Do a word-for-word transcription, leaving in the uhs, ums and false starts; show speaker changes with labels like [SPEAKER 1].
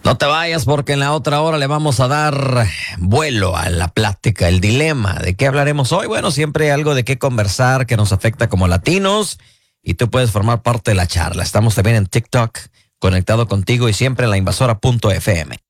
[SPEAKER 1] No te vayas porque en la otra hora le vamos a dar vuelo a la plática, el dilema. ¿De qué hablaremos hoy? Bueno, siempre hay algo de qué conversar que nos afecta como latinos y tú puedes formar parte de la charla. Estamos también en TikTok, conectado contigo y siempre en la invasora punto f m.